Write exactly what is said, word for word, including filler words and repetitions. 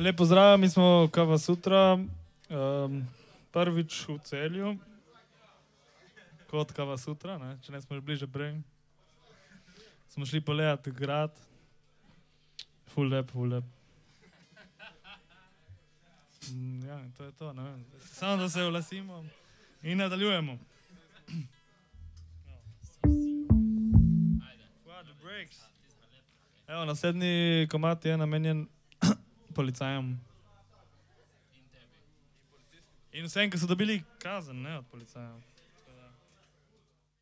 Lep pozdrav, mi smo Kava Sutra, um, prvič v Celju, kot Kava Sutra, ne? Če ne smo že bliže prej. Smo šli pogledati grad, ful lep, ful lep. Mm, ja, to je to, ne vem, samo da se oglasimo in nadaljujemo. Evo, naslednji komad je namenjen policajem. In vsem, ki so dobili kazen, ne, od policajev.